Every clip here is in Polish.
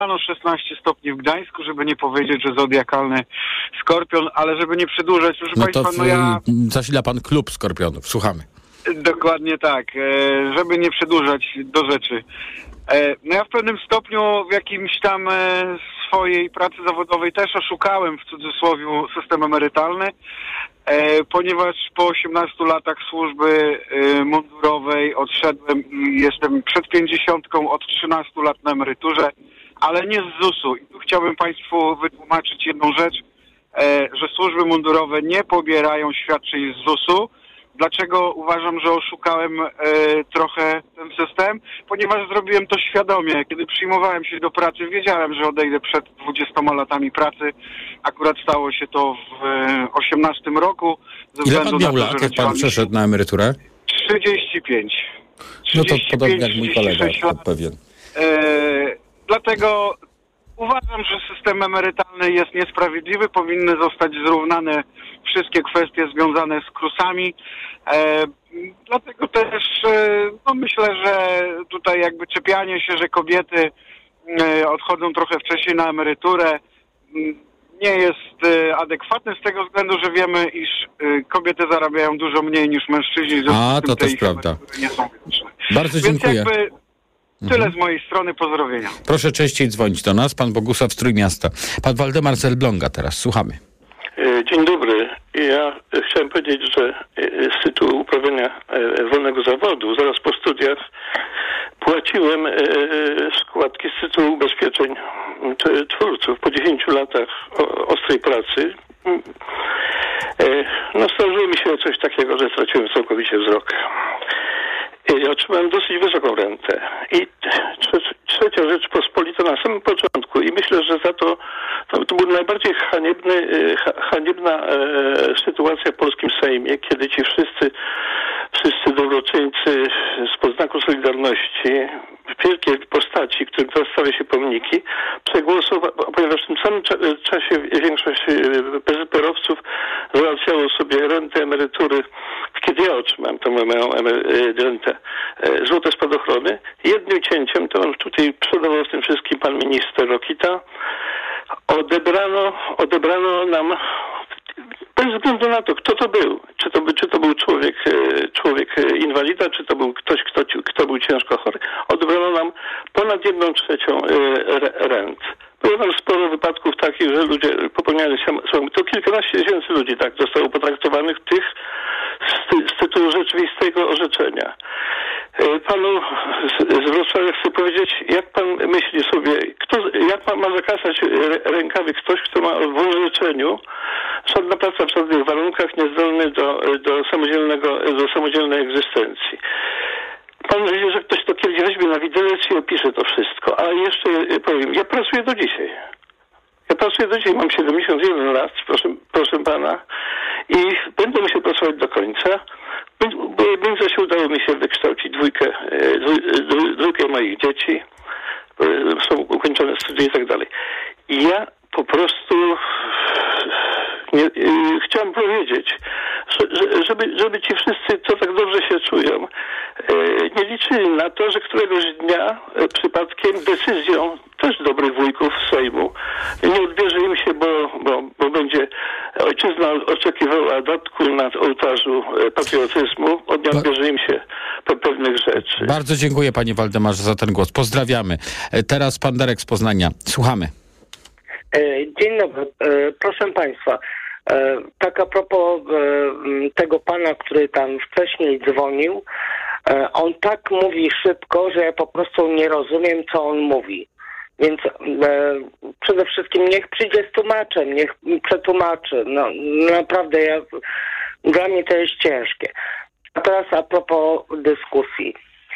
rano 16 stopni w Gdańsku, żeby nie powiedzieć, że zodiakalny skorpion, ale żeby nie przedłużać, proszę Państwa, zasila pan klub skorpionów, słuchamy. Dokładnie tak, żeby nie przedłużać do rzeczy. Ja w pewnym stopniu w jakimś tam swojej pracy zawodowej też oszukałem, w cudzysłowie, system emerytalny, ponieważ po 18 latach służby mundurowej odszedłem i jestem przed 50, od 13 lat na emeryturze, ale nie z ZUS-u. I tu chciałbym Państwu wytłumaczyć jedną rzecz, że służby mundurowe nie pobierają świadczeń z ZUS-u. Dlaczego uważam, że oszukałem trochę ten system? Ponieważ zrobiłem to świadomie. Kiedy przyjmowałem się do pracy, wiedziałem, że odejdę przed 20 latami pracy. Akurat stało się to w 18 roku. Ile pan miał lat, jak pan przeszedł na emeryturę? 35. No to podobnie jak mój kolega, pewien. Dlatego uważam, że system emerytalny jest niesprawiedliwy. Powinny zostać zrównane wszystkie kwestie związane z KRUS-ami. Dlatego też myślę, że tutaj jakby czepianie się, że kobiety odchodzą trochę wcześniej na emeryturę, nie jest adekwatne z tego względu, że wiemy, iż kobiety zarabiają dużo mniej niż mężczyźni. To też prawda. Nie są wieczne. Bardzo dziękuję. Więc tyle z mojej strony, pozdrowienia. Proszę częściej dzwonić do nas, pan Bogusław z Trójmiasta. Pan Waldemar z Elbląga teraz, słuchamy. Dzień dobry. Ja chciałem powiedzieć, że z tytułu uprawiania wolnego zawodu, zaraz po studiach płaciłem składki z tytułu ubezpieczeń twórców po 10 latach ostrej pracy. Zdarzyło mi się coś takiego, że straciłem całkowicie wzrok. Otrzymałem dosyć wysoką rentę. I trzecia Rzeczpospolita na samym początku i myślę, że za to była najbardziej haniebna sytuacja w polskim Sejmie, kiedy ci wszyscy dobroczyńcy z znaku Solidarności, wielkie postaci, którym teraz stawia się pomniki, ponieważ w tym samym czasie większość PZPR-owców załatwiało sobie rentę, emerytury. Kiedy ja otrzymałem tą moją rentę, złote spadochrony, jednym cięciem, to on tutaj przodował w tym wszystkim pan minister Rokita, odebrano nam, bez względu na to, kto to był, czy to był człowiek inwalida, czy to był ktoś, kto był ciężko chory, odebrano nam ponad 1/3 rent. Było tam sporo wypadków takich, że ludzie popełniali to kilkanaście tysięcy ludzi tak zostało potraktowanych z tytułu rzeczywistego orzeczenia. Panu z Wrocławia chcę powiedzieć, jak pan myśli sobie, jak pan ma zakasać rękawy ktoś, kto ma w orzeczeniu żadna praca w żadnych warunkach, niezdolny do samodzielnej egzystencji. Pan mówi, że ktoś to kiedyś weźmie na widelec i opisze to wszystko. A jeszcze powiem, ja pracuję do dzisiaj. Mam 71 lat, proszę pana, i będę musiał pracować do końca. W międzyczasie udało mi się wykształcić dwójkę moich dzieci. Są ukończone studia i tak dalej. I ja po prostu chciałem powiedzieć, żeby ci wszyscy, co tak dobrze się czują, nie liczyli na to, że któregoś dnia przypadkiem decyzją też dobrych wujków z Sejmu nie odbierze im się, bo będzie ojczyzna oczekiwała datku na ołtarzu patriotyzmu, nie odbierze im się pewnych rzeczy. Bardzo dziękuję panie Waldemarze za ten głos. Pozdrawiamy. Teraz pan Darek z Poznania. Słuchamy. Dzień dobry. Proszę państwa, tak a propos tego pana, który tam wcześniej dzwonił, on tak mówi szybko, że ja po prostu nie rozumiem, co on mówi. Więc przede wszystkim niech przyjdzie z tłumaczem, niech przetłumaczy. No naprawdę, dla mnie to jest ciężkie. A teraz a propos dyskusji.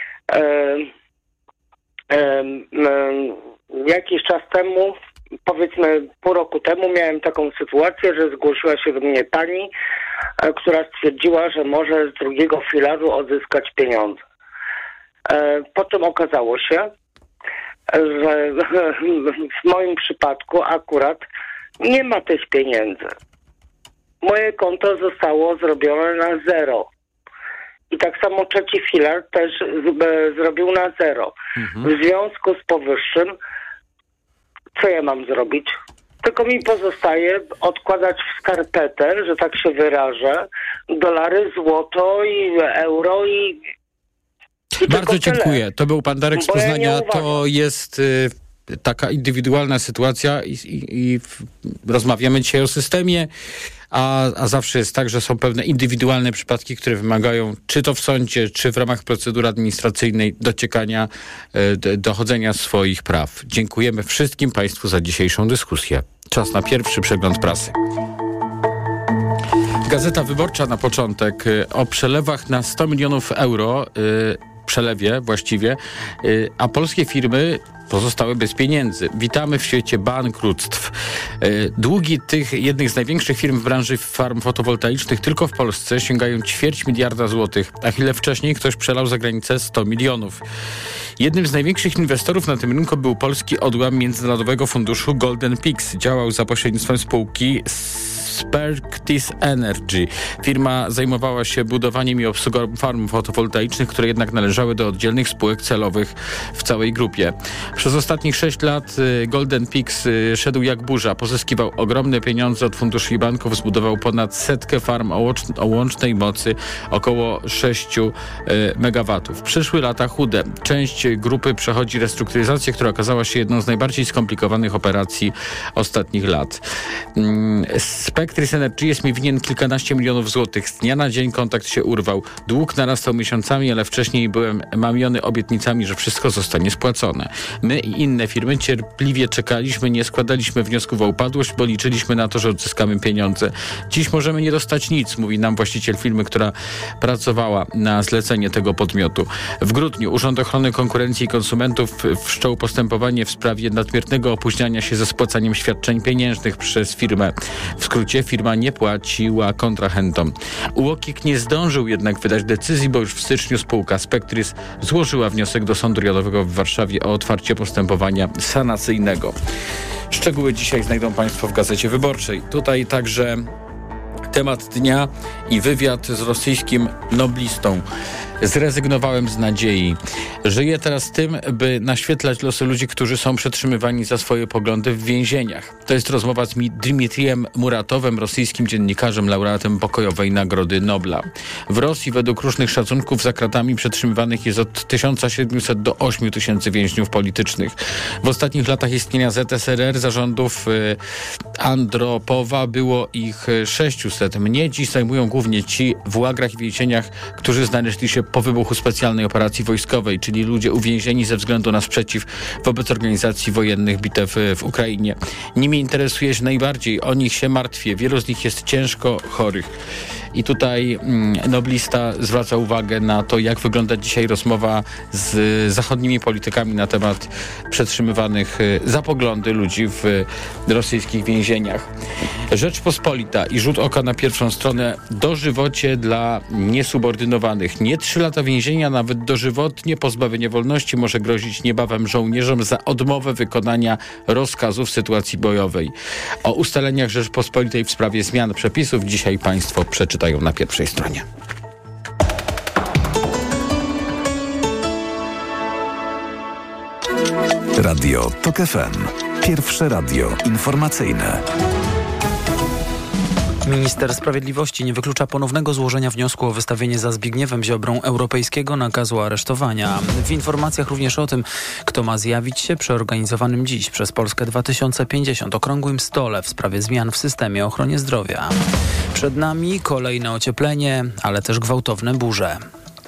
Jakiś czas temu, powiedzmy pół roku temu, miałem taką sytuację, że zgłosiła się do mnie pani, która stwierdziła, że może z drugiego filaru odzyskać pieniądze. Po czym okazało się, że w moim przypadku akurat nie ma tych pieniędzy. Moje konto zostało zrobione na zero. I tak samo trzeci filar też zrobił na zero. W związku z powyższym co ja mam zrobić? Tylko mi pozostaje odkładać w skarpetę, że tak się wyrażę, dolary, złoto i euro i Bardzo dziękuję. To był pan Darek z Poznania. To jest taka indywidualna sytuacja i rozmawiamy dzisiaj o systemie, a zawsze jest tak, że są pewne indywidualne przypadki, które wymagają, czy to w sądzie, czy w ramach procedury administracyjnej, dociekania, dochodzenia swoich praw. Dziękujemy wszystkim państwu za dzisiejszą dyskusję. Czas na pierwszy przegląd prasy. Gazeta Wyborcza na początek o przelewach na 100 milionów euro, przelewie właściwie, a polskie firmy pozostały bez pieniędzy. Witamy w świecie bankructw. Długi tych jednych z największych firm w branży farm fotowoltaicznych tylko w Polsce sięgają 250 miliarda złotych, a chwilę wcześniej ktoś przelał za granicę 100 milionów. Jednym z największych inwestorów na tym rynku był polski odłam Międzynarodowego Funduszu Golden Peaks. Działał za pośrednictwem spółki Spectris Energy. Firma zajmowała się budowaniem i obsługą farm fotowoltaicznych, które jednak należały do oddzielnych spółek celowych w całej grupie. Przez ostatnich 6 lat Golden Peaks szedł jak burza. Pozyskiwał ogromne pieniądze od funduszy i banków, zbudował ponad 100 farm o łącznej mocy około 6 megawatów. Przyszły lata chude. Część grupy przechodzi restrukturyzację, która okazała się jedną z najbardziej skomplikowanych operacji ostatnich lat. Spectris Energy jest mi winien kilkanaście milionów złotych. Z dnia na dzień kontakt się urwał. Dług narastał miesiącami, ale wcześniej byłem mamiony obietnicami, że wszystko zostanie spłacone. My i inne firmy cierpliwie czekaliśmy, nie składaliśmy wniosków o upadłość, bo liczyliśmy na to, że odzyskamy pieniądze. Dziś możemy nie dostać nic, mówi nam właściciel firmy, która pracowała na zlecenie tego podmiotu. W grudniu Urząd Ochrony Konkurencji i Konsumentów wszczął postępowanie w sprawie nadmiernego opóźniania się ze spłacaniem świadczeń pieniężnych przez firmę. W skrócie firma nie płaciła kontrahentom. UOKiK nie zdążył jednak wydać decyzji, bo już w styczniu spółka Spectris złożyła wniosek do Sądu Rejonowego w Warszawie o otwarcie postępowania sanacyjnego. Szczegóły dzisiaj znajdą państwo w Gazecie Wyborczej. Tutaj także temat dnia i wywiad z rosyjskim noblistą. Zrezygnowałem z nadziei. Żyję teraz tym, by naświetlać losy ludzi, którzy są przetrzymywani za swoje poglądy w więzieniach. To jest rozmowa z Dmitrijem Muratowem, rosyjskim dziennikarzem, laureatem pokojowej Nagrody Nobla. W Rosji według różnych szacunków za kratami przetrzymywanych jest od 1700 do 8000 więźniów politycznych. W ostatnich latach istnienia ZSRR zarządów Andropowa było ich 600. Mnie dziś zajmują głównie ci w łagrach i więzieniach, którzy znaleźli się po wybuchu specjalnej operacji wojskowej, czyli ludzie uwięzieni ze względu na sprzeciw wobec organizacji wojennych bitew w Ukrainie. Nimi interesuje się najbardziej, o nich się martwię. Wielu z nich jest ciężko chorych. I tutaj noblista zwraca uwagę na to, jak wygląda dzisiaj rozmowa z zachodnimi politykami na temat przetrzymywanych za poglądy ludzi w rosyjskich więzieniach. Rzeczpospolita i rzut oka na pierwszą stronę: dożywocie dla niesubordynowanych. Nie 3 lata więzienia, nawet dożywotnie pozbawienie wolności może grozić niebawem żołnierzom za odmowę wykonania rozkazu w sytuacji bojowej. O ustaleniach Rzeczpospolitej w sprawie zmian przepisów dzisiaj państwo przeczytają na pierwszej stronie. Radio TOK FM. Pierwsze radio informacyjne. Minister Sprawiedliwości nie wyklucza ponownego złożenia wniosku o wystawienie za Zbigniewem Ziobrą europejskiego nakazu aresztowania. W informacjach również o tym, kto ma zjawić się przy organizowanym dziś przez Polskę 2050 okrągłym stole w sprawie zmian w systemie ochrony zdrowia. Przed nami kolejne ocieplenie, ale też gwałtowne burze.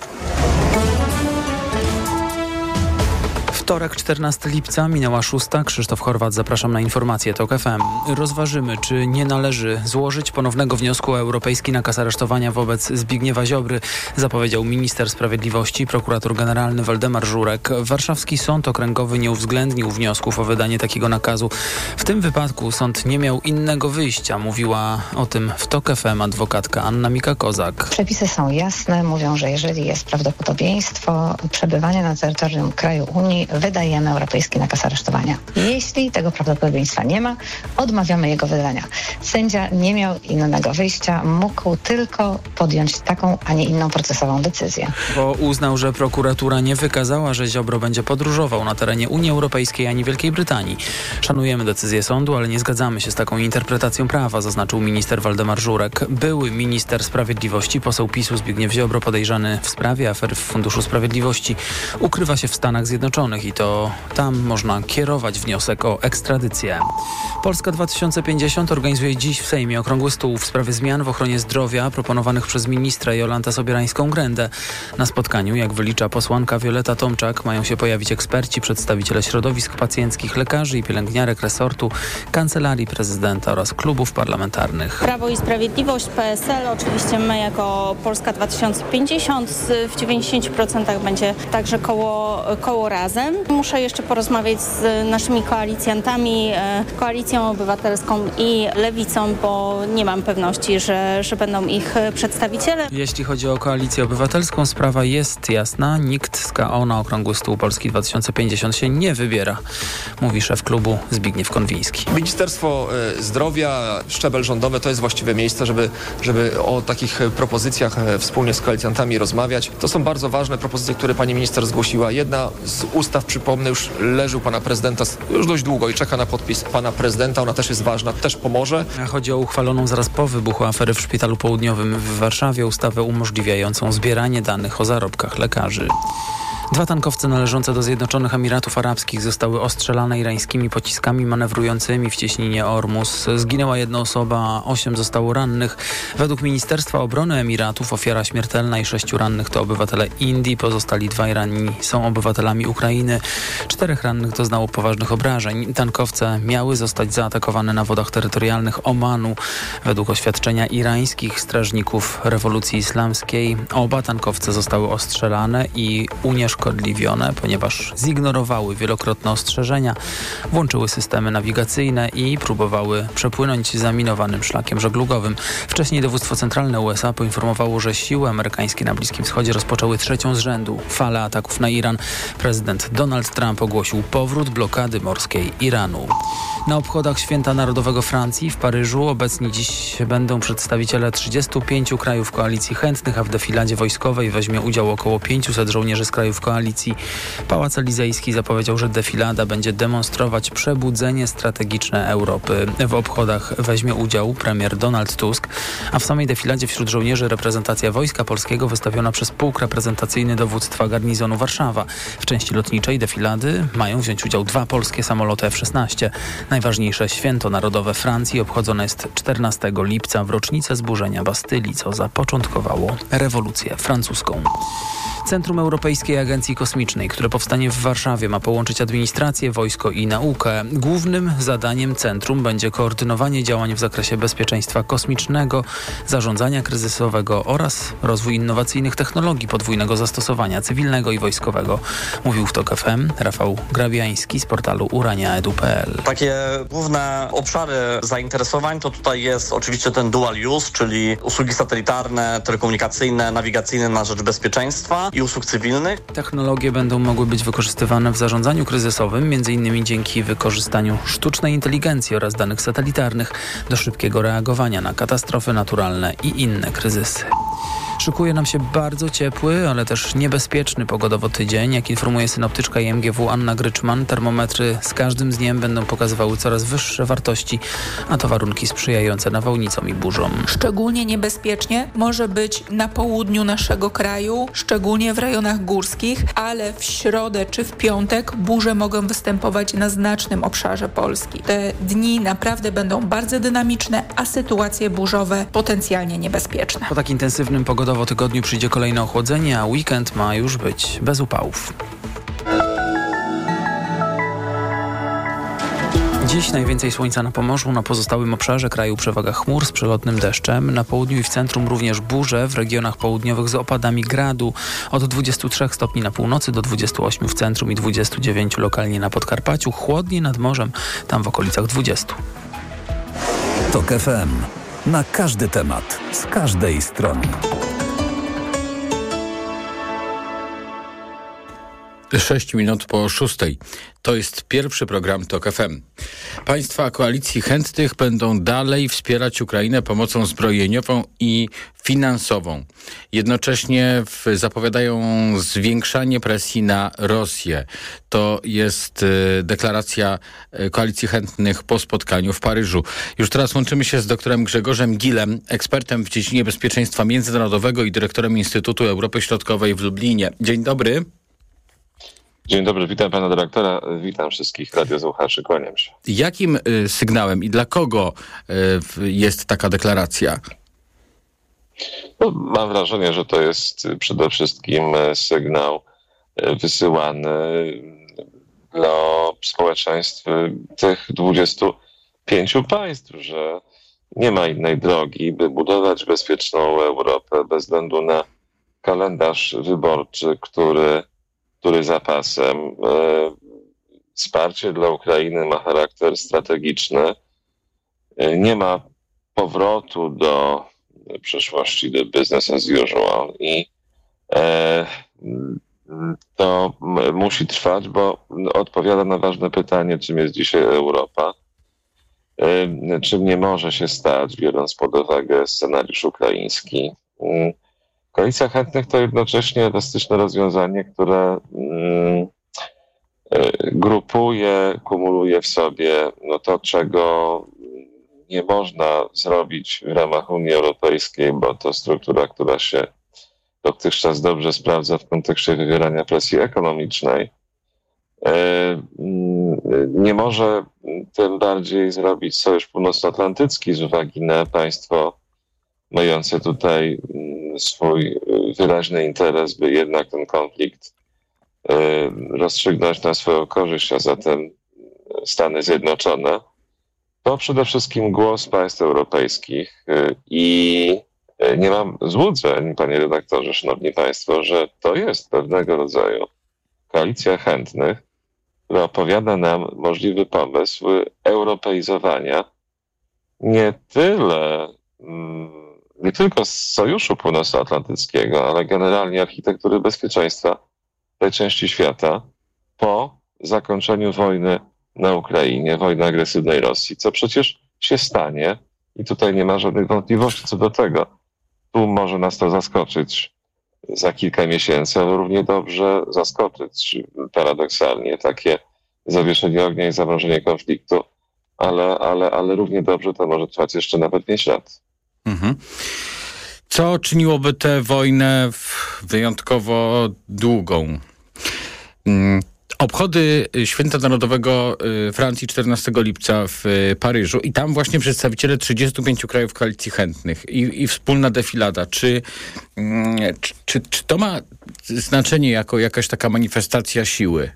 Wtorek, 14 lipca, minęła 6. Krzysztof Horwat, zapraszam na informacje TOK FM. Rozważymy, czy nie należy złożyć ponownego wniosku o europejski nakaz aresztowania wobec Zbigniewa Ziobry, zapowiedział minister sprawiedliwości, prokurator generalny Waldemar Żurek. Warszawski Sąd Okręgowy nie uwzględnił wniosków o wydanie takiego nakazu. W tym wypadku sąd nie miał innego wyjścia. Mówiła o tym w TOK FM adwokatka Anna Mika-Kozak. Przepisy są jasne, mówią, że jeżeli jest prawdopodobieństwo przebywania na terytorium kraju Unii wydajemy europejski nakaz aresztowania. Jeśli tego prawdopodobieństwa nie ma, odmawiamy jego wydania. Sędzia nie miał innego wyjścia, mógł tylko podjąć taką, a nie inną procesową decyzję. Bo uznał, że prokuratura nie wykazała, że Ziobro będzie podróżował na terenie Unii Europejskiej ani Wielkiej Brytanii. Szanujemy decyzję sądu, ale nie zgadzamy się z taką interpretacją prawa, zaznaczył minister Waldemar Żurek. Były minister sprawiedliwości, poseł PiS-u Zbigniew Ziobro, podejrzany w sprawie afery w Funduszu Sprawiedliwości, ukrywa się w Stanach Zjednoczonych i to tam można kierować wniosek o ekstradycję. Polska 2050 organizuje dziś w Sejmie okrągły stół w sprawie zmian w ochronie zdrowia proponowanych przez ministra Jolantę Sobierańską-Grendę. Na spotkaniu, jak wylicza posłanka Wioleta Tomczak, mają się pojawić eksperci, przedstawiciele środowisk pacjenckich, lekarzy i pielęgniarek resortu, Kancelarii Prezydenta oraz klubów parlamentarnych. Prawo i Sprawiedliwość, PSL, oczywiście my jako Polska 2050 w 90% będzie także koło Razem. Muszę jeszcze porozmawiać z naszymi koalicjantami, Koalicją Obywatelską i Lewicą, bo nie mam pewności, że będą ich przedstawiciele. Jeśli chodzi o Koalicję Obywatelską, sprawa jest jasna. Nikt z KO na okrągły stół Polski 2050 się nie wybiera, mówi szef klubu Zbigniew Konwiński. Ministerstwo Zdrowia, szczebel rządowy to jest właściwe miejsce, żeby o takich propozycjach wspólnie z koalicjantami rozmawiać. To są bardzo ważne propozycje, które pani minister zgłosiła. Jedna z ustaw, przypomnę, już leży u pana prezydenta już dość długo i czeka na podpis pana prezydenta. Ona też jest ważna, też pomoże. Chodzi o uchwaloną zaraz po wybuchu afery w Szpitalu Południowym w Warszawie ustawę umożliwiającą zbieranie danych o zarobkach lekarzy. 2 tankowce należące do Zjednoczonych Emiratów Arabskich zostały ostrzelane irańskimi pociskami manewrującymi w cieśninie Ormus. Zginęła 1 osoba, a 8 zostało rannych. Według Ministerstwa Obrony Emiratów ofiara śmiertelna i 6 rannych to obywatele Indii. Pozostali 2 ranni są obywatelami Ukrainy. 4 rannych doznało poważnych obrażeń. Tankowce miały zostać zaatakowane na wodach terytorialnych Omanu. Według oświadczenia irańskich strażników rewolucji islamskiej oba tankowce zostały ostrzelane i unieszkodliwione, ponieważ zignorowały wielokrotne ostrzeżenia, włączyły systemy nawigacyjne i próbowały przepłynąć zaminowanym szlakiem żeglugowym. Wcześniej dowództwo centralne USA poinformowało, że siły amerykańskie na Bliskim Wschodzie rozpoczęły 3. z rzędu falę ataków na Iran. Prezydent Donald Trump ogłosił powrót blokady morskiej Iranu. Na obchodach Święta Narodowego Francji w Paryżu obecni dziś będą przedstawiciele 35 krajów koalicji chętnych, a w defiladzie wojskowej weźmie udział około 500 żołnierzy z krajów koalicji. Pałac Elizejski zapowiedział, że defilada będzie demonstrować przebudzenie strategiczne Europy. W obchodach weźmie udział premier Donald Tusk, a w samej defiladzie wśród żołnierzy reprezentacja Wojska Polskiego wystawiona przez pułk reprezentacyjny dowództwa garnizonu Warszawa. W części lotniczej defilady mają wziąć udział 2 polskie samoloty F-16. Najważniejsze święto narodowe Francji obchodzone jest 14 lipca w rocznicę zburzenia Bastylii, co zapoczątkowało rewolucję francuską. Centrum Europejskiej Agencji Kosmicznej, które powstanie w Warszawie, ma połączyć administrację, wojsko i naukę. Głównym zadaniem centrum będzie koordynowanie działań w zakresie bezpieczeństwa kosmicznego, zarządzania kryzysowego oraz rozwój innowacyjnych technologii podwójnego zastosowania cywilnego i wojskowego. Mówił w TOK FM Rafał Grabiański z portalu urania.edu.pl. Takie główne obszary zainteresowań to tutaj jest oczywiście ten dual use, czyli usługi satelitarne, telekomunikacyjne, nawigacyjne na rzecz bezpieczeństwa i usług cywilnych. Technologie będą mogły być wykorzystywane w zarządzaniu kryzysowym, m.in. dzięki wykorzystaniu sztucznej inteligencji oraz danych satelitarnych do szybkiego reagowania na katastrofy naturalne i inne kryzysy. Szykuje nam się bardzo ciepły, ale też niebezpieczny pogodowo tydzień. Jak informuje synoptyczka IMGW Anna Gryczman, termometry z każdym dniem będą pokazywały coraz wyższe wartości, a to warunki sprzyjające nawałnicom i burzom. Szczególnie niebezpiecznie może być na południu naszego kraju, szczególnie w rejonach górskich, ale w środę czy w piątek burze mogą występować na znacznym obszarze Polski. Te dni naprawdę będą bardzo dynamiczne, a sytuacje burzowe potencjalnie niebezpieczne. Po tak intensywnym pogodowo tygodniu przyjdzie kolejne ochłodzenie, a weekend ma już być bez upałów. Dziś najwięcej słońca na Pomorzu, na pozostałym obszarze kraju przewaga chmur z przelotnym deszczem. Na południu i w centrum również burze, w regionach południowych z opadami gradu. Od 23 stopni na północy do 28 w centrum i 29 lokalnie na Podkarpaciu. Chłodniej nad morzem, tam w okolicach 20. TOK FM. Na każdy temat, z każdej strony. 6 minut po 6. To jest pierwszy program TOK FM. Państwa koalicji chętnych będą dalej wspierać Ukrainę pomocą zbrojeniową i finansową. Jednocześnie zapowiadają zwiększanie presji na Rosję. To jest deklaracja koalicji chętnych po spotkaniu w Paryżu. Już teraz łączymy się z doktorem Grzegorzem Gilem, ekspertem w dziedzinie bezpieczeństwa międzynarodowego i dyrektorem Instytutu Europy Środkowej w Lublinie. Dzień dobry. Dzień dobry, witam pana dyrektora, witam wszystkich radiosłuchaczy, kłaniam się. Jakim sygnałem i dla kogo jest taka deklaracja? No, mam wrażenie, że to jest przede wszystkim sygnał wysyłany dla społeczeństw tych 25 państw, że nie ma innej drogi, by budować bezpieczną Europę bez względu na kalendarz wyborczy, który za pasem. Wsparcie dla Ukrainy ma charakter strategiczny. Nie ma powrotu do przeszłości, do business as usual i to musi trwać, bo odpowiada na ważne pytanie, czym jest dzisiaj Europa, czym nie może się stać, biorąc pod uwagę scenariusz ukraiński. Koalicja chętnych to jednocześnie elastyczne rozwiązanie, które grupuje, kumuluje w sobie to, czego nie można zrobić w ramach Unii Europejskiej, bo to struktura, która się dotychczas dobrze sprawdza w kontekście wywierania presji ekonomicznej. Nie może tym bardziej zrobić Sojusz Północnoatlantycki z uwagi na państwo mające tutaj swój wyraźny interes, by jednak ten konflikt rozstrzygnąć na swoją korzyść, a zatem Stany Zjednoczone. To przede wszystkim głos państw europejskich i nie mam złudzeń, panie redaktorze, szanowni państwo, że to jest pewnego rodzaju koalicja chętnych, która opowiada nam możliwy pomysł europeizowania nie tylko z Sojuszu Północnoatlantyckiego, ale generalnie architektury bezpieczeństwa tej części świata po zakończeniu wojny na Ukrainie, wojny agresywnej Rosji, co przecież się stanie i tutaj nie ma żadnych wątpliwości co do tego. Tu może nas to zaskoczyć za kilka miesięcy, ale równie dobrze zaskoczyć paradoksalnie takie zawieszenie ognia i zamrożenie konfliktu, ale równie dobrze to może trwać jeszcze nawet 5 lat. Mhm. Co czyniłoby tę wojnę wyjątkowo długą? Obchody Święta Narodowego Francji 14 lipca w Paryżu i tam właśnie przedstawiciele 35 krajów koalicji chętnych i wspólna defilada. Czy to ma znaczenie jako jakaś taka manifestacja siły?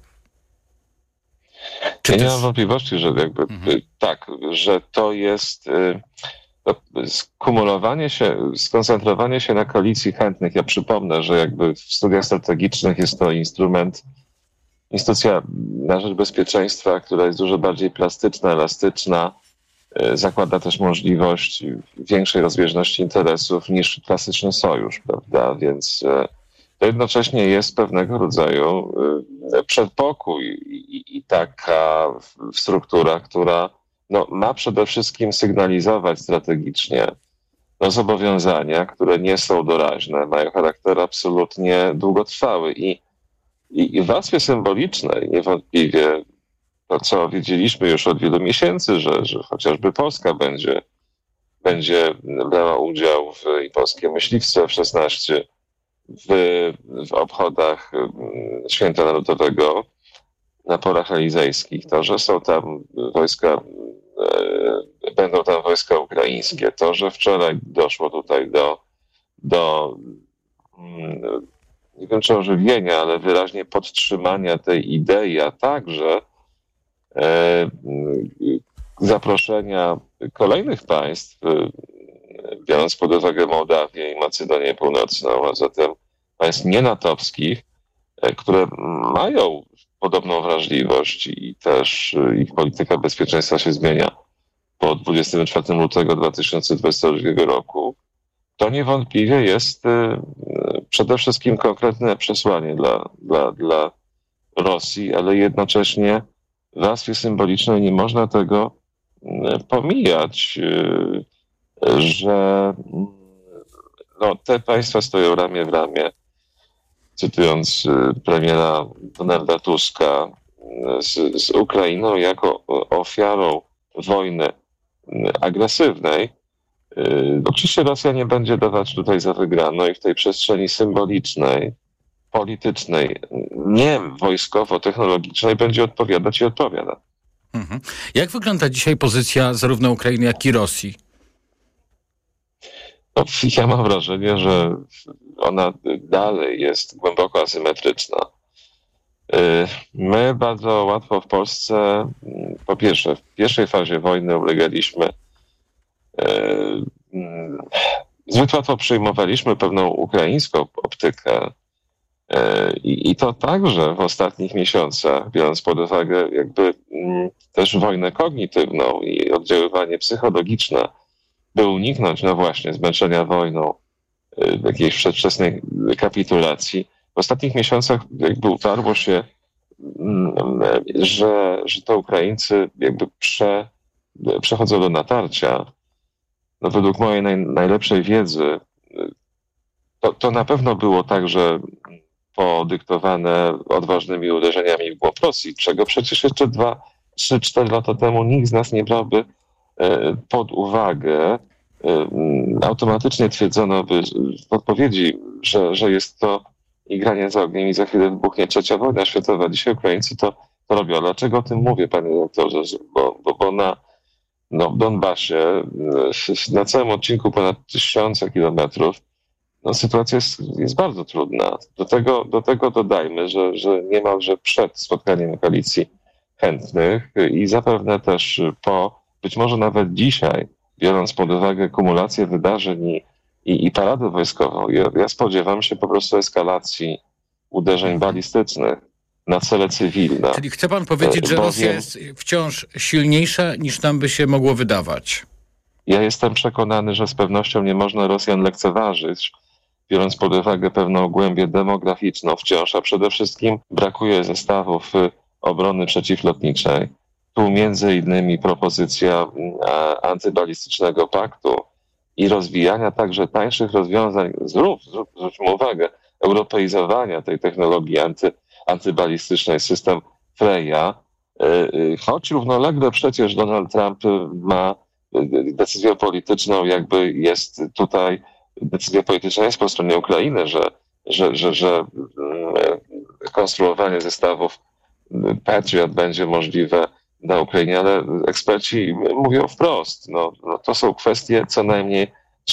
Nie mam wątpliwości, że że to jest skoncentrowanie się na koalicji chętnych. Ja przypomnę, że jakby w studiach strategicznych jest to instytucja na rzecz bezpieczeństwa, która jest dużo bardziej plastyczna, elastyczna, zakłada też możliwość większej rozbieżności interesów niż klasyczny sojusz, prawda? Więc to jednocześnie jest pewnego rodzaju przedpokój i taka struktura, która ma przede wszystkim sygnalizować strategicznie zobowiązania, które nie są doraźne, mają charakter absolutnie długotrwały i w warstwie symbolicznej niewątpliwie to, co wiedzieliśmy już od wielu miesięcy, że chociażby Polska będzie brała udział i polskie myśliwstwo F-16 w obchodach Święta Narodowego na polach elizejskich, to, że są tam będą tam wojska ukraińskie, to, że wczoraj doszło tutaj do nie wiem czy ożywienia, ale wyraźnie podtrzymania tej idei, a także zaproszenia kolejnych państw, biorąc pod uwagę Mołdawię i Macedonię Północną, a zatem państw nienatowskich, które mają podobną wrażliwość i też ich polityka bezpieczeństwa się zmienia po 24 lutego 2022 roku, to niewątpliwie jest przede wszystkim konkretne przesłanie dla Rosji, ale jednocześnie w warstwie symbolicznej nie można tego pomijać, że te państwa stoją ramię w ramię, cytując premiera Donalda Tuska, z Ukrainą jako ofiarą wojny agresywnej. Oczywiście Rosja nie będzie dawać tutaj za wygraną i w tej przestrzeni symbolicznej, politycznej, nie wojskowo-technologicznej będzie odpowiadać i odpowiada. Jak wygląda dzisiaj pozycja zarówno Ukrainy, jak i Rosji? Ja mam wrażenie, że ona dalej jest głęboko asymetryczna. My bardzo łatwo w Polsce, po pierwsze, w pierwszej fazie wojny ulegaliśmy, zbyt łatwo przyjmowaliśmy pewną ukraińską optykę i to także w ostatnich miesiącach, biorąc pod uwagę jakby też wojnę kognitywną i oddziaływanie psychologiczne, by uniknąć, właśnie, zmęczenia wojną, jakiejś przedwczesnej kapitulacji. W ostatnich miesiącach jakby utarło się, że to Ukraińcy jakby przechodzą do natarcia. Według mojej najlepszej wiedzy to na pewno było także podyktowane odważnymi uderzeniami w głąb Rosji, czego przecież jeszcze 2, 3, 4 lata temu nikt z nas nie brałby pod uwagę. Automatycznie twierdzono by w odpowiedzi, że jest to igranie z ogniem i za chwilę wybuchnie trzecia wojna światowa. Dzisiaj Ukraińcy to robią. Dlaczego o tym mówię, panie doktorze? Bo w Donbasie, na całym odcinku ponad 1000 kilometrów, sytuacja jest bardzo trudna. Do tego dodajmy, że niemalże przed spotkaniem koalicji chętnych i zapewne też po, być może nawet dzisiaj, biorąc pod uwagę kumulację wydarzeń i paradę wojskową, ja spodziewam się po prostu eskalacji uderzeń balistycznych na cele cywilne. Czyli chce pan powiedzieć, że Rosja jest wciąż silniejsza, niż nam by się mogło wydawać? Ja jestem przekonany, że z pewnością nie można Rosjan lekceważyć, biorąc pod uwagę pewną głębię demograficzną wciąż, a przede wszystkim brakuje zestawów obrony przeciwlotniczej. Tu między innymi propozycja antybalistycznego paktu i rozwijania także tańszych rozwiązań, zwróćmy uwagę, europeizowania tej technologii antybalistycznej, system Freya, choć równolegle przecież Donald Trump ma decyzję polityczną, jakby jest tutaj, decyzja polityczna jest po stronie Ukrainy, że konstruowanie zestawów Patriot będzie możliwe na Ukrainie, ale eksperci mówią wprost, to są kwestie co najmniej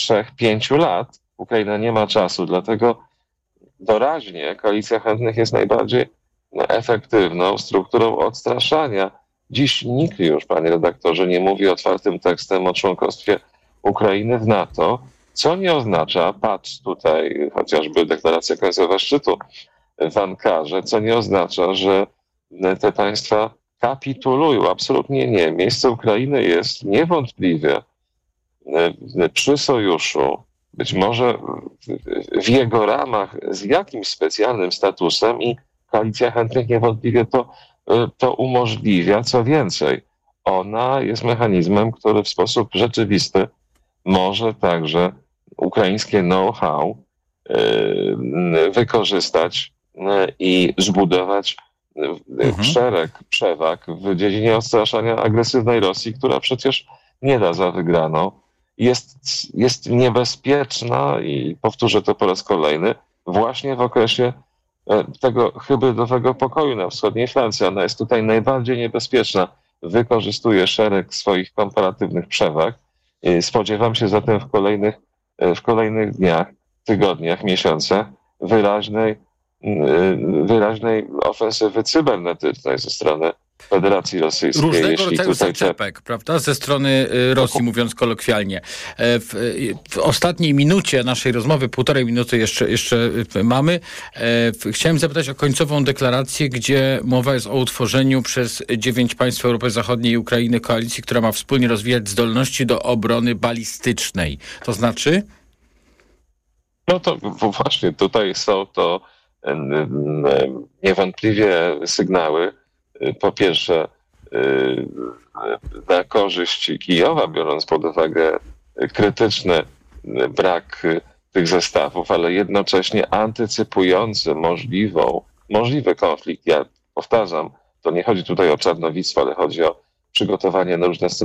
3-5 lat. Ukraina nie ma czasu, dlatego doraźnie koalicja chętnych jest najbardziej efektywną strukturą odstraszania. Dziś nikt już, panie redaktorze, nie mówi otwartym tekstem o członkostwie Ukrainy w NATO, co nie oznacza, patrz tutaj chociażby deklaracja końcowa szczytu w Ankarze, co nie oznacza, że te państwa kapitulują. Absolutnie nie. Miejsce Ukrainy jest niewątpliwie przy sojuszu, być może w jego ramach z jakimś specjalnym statusem i koalicja chętnych niewątpliwie to umożliwia. Co więcej, ona jest mechanizmem, który w sposób rzeczywisty może także ukraińskie know-how wykorzystać i zbudować szereg przewag w dziedzinie odstraszania agresywnej Rosji, która przecież nie da za wygraną. Jest niebezpieczna i powtórzę to po raz kolejny, właśnie w okresie tego hybrydowego pokoju na wschodniej flancie. Ona jest tutaj najbardziej niebezpieczna. Wykorzystuje szereg swoich komparatywnych przewag. Spodziewam się zatem w kolejnych dniach, tygodniach, miesiącach wyraźnej ofensywy cybernetycznej ze strony Federacji Rosyjskiej. Różnego rodzaju zaczepek, prawda? Ze strony Rosji, mówiąc kolokwialnie. W ostatniej minucie naszej rozmowy, 1,5 minuty jeszcze mamy, chciałem zapytać o końcową deklarację, gdzie mowa jest o utworzeniu przez 9 państw Europy Zachodniej i Ukrainy koalicji, która ma wspólnie rozwijać zdolności do obrony balistycznej. To znaczy? To właśnie tutaj są to niewątpliwie sygnały, po pierwsze na korzyść Kijowa, biorąc pod uwagę krytyczny brak tych zestawów, ale jednocześnie antycypujący możliwy konflikt. Ja powtarzam, to nie chodzi tutaj o czarnowictwo, ale chodzi o przygotowanie na różne